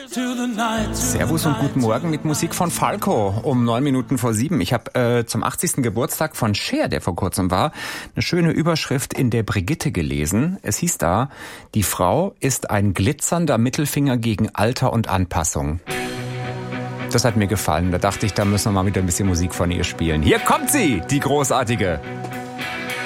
Servus und guten Morgen mit Musik von Falco um 7:09. Ich habe zum 80. Geburtstag von Cher, der vor kurzem war, eine schöne Überschrift in der Brigitte gelesen. Es hieß da, die Frau ist ein glitzernder Mittelfinger gegen Alter und Anpassung. Das hat mir gefallen. Da dachte ich, da müssen wir mal wieder ein bisschen Musik von ihr spielen. Hier kommt sie, die großartige